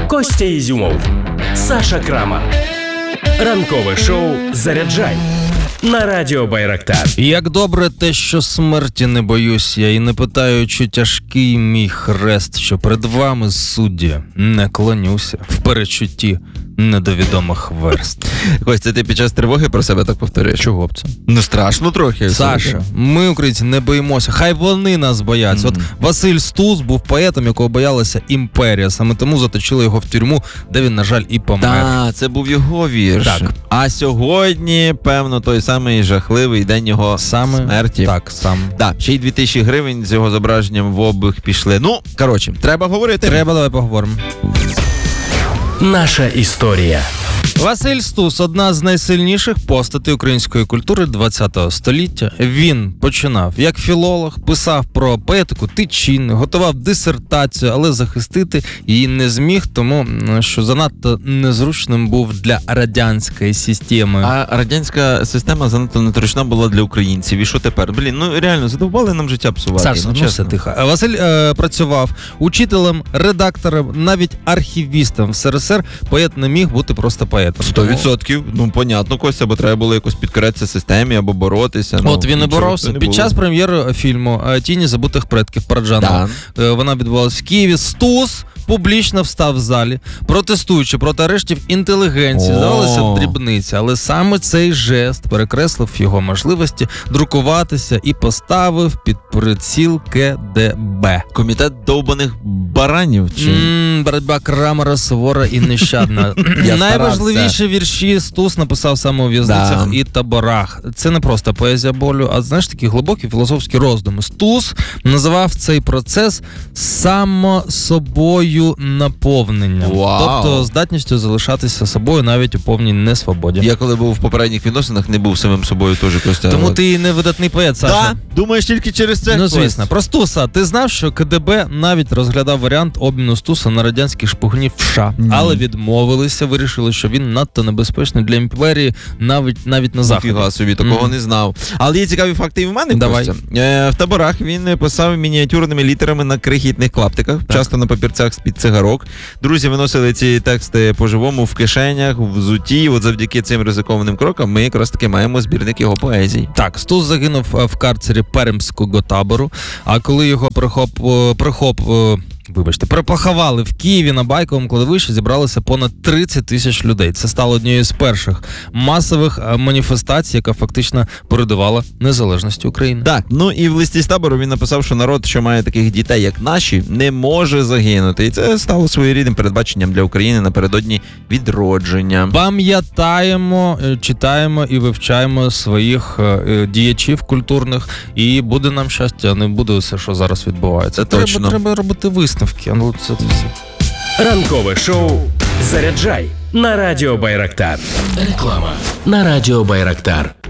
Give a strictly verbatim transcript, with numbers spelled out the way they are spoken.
Костя Ізюмов, Саша Крамар. Ранкове шоу «Заряджай» на радіо Байрактар. Як добре те, що смерті не боюсь я, і не питаю, чи тяжкий мій хрест, що перед вами, суддя, не клонюся в перечутті недовідомих верст. Костя, ти під час тривоги про себе так повторюєш? Чого б це? Ну страшно трохи. Саша, ми, українці, не боїмося. Хай вони нас бояться. Mm-hmm. От Василь Стус був поетом, якого боялася імперія. Саме тому заточили його в тюрму, де він, на жаль, і помер. Так, це був його вірш. Так. А сьогодні, певно, той самий жахливий день його саме, смерті. Так, сам. Так, ще й дві тисячі гривень з його зображенням в обіг пішли. Ну, коротше, треба говорити. Треба, давай поговоримо. Наша історія. Василь Стус – одна з найсильніших постатей української культури ХХ століття. Він починав як філолог, писав про поетику Тичини, готував дисертацію, але захистити її не зміг, тому що занадто незручним був для радянської системи. А радянська система занадто незручна була для українців. І що тепер? Блін, ну реально, задовбали нам життя псувати. Саша, ну, ну все тихо. Василь е, працював учителем, редактором, навіть архівістом в СРСР. Поет не міг бути просто поетом. Сто відсотків. Ну, понятно, Костя, бо треба було якось підкоритися системі або боротися. От ну, він і боровся. Під час прем'єри фільму «Тіні забутих предків» Параджанова. Да. Вона відбувалась в Києві. Стус публічно встав в залі, протестуючи проти арештів інтелігенції. Здавалося, дрібниця. Але саме цей жест перекреслив його можливості друкуватися і поставив під приціл ке де бе. Комітет довбаних баранів? Чи? М-м, боротьба Крамера сувора і нещадна. Найважливіші вірші Стус написав саме у в'язницях да. і таборах. Це не просто поезія болю, а, знаєш, такі глибокі філософські роздуми. Стус називав цей процес само-собою наповненням. Вау. Тобто здатністю залишатися собою навіть у повній несвободі. Я коли був в попередніх відносинах, не був самим собою теж, Костя. Тому ти і не видатний поет, Саша. Да? Думаєш тільки через це? Ну, звісно. Про Стуса. Ти знав, що ке де бе навіть розглядав варіант обміну Стуса на радянських шпигунів в США, mm. але відмовилися, вирішили, що він надто небезпечний для імперії, навіть навіть на заході. Фіга собі, такого mm. не знав. Але є цікаві факти і в мене, Давай. Костя. Е, в таборах він писав мініатюрними літерами на крихітних клаптиках, так. часто на папірцях з-під цигарок. Друзі виносили ці тексти по-живому в кишенях, в взутті. От завдяки цим ризикованим крокам ми якраз таки маємо збірник його поезій. Так, Стус загинув в карцері Пермського табору, а коли його прихоп... прихоп Вибачте, перепоховали в Києві на Байковому кладовищі, зібралося понад тридцять тисяч людей. Це стало однією з перших масових маніфестацій, яка фактично передувала незалежності України. Так, ну і в листі з табору він написав, що народ, що має таких дітей, як наші, не може загинути. І це стало своєрідним передбаченням для України напередодні відродження. Пам'ятаємо, читаємо і вивчаємо своїх е, діячів культурних, і буде нам щастя, не буде все, що зараз відбувається. Це точно. Треба, треба робити висновки. Ну, це все. Ранкове шоу «Заряджай» на радіо Байрактар. Реклама на радіо Байрактар.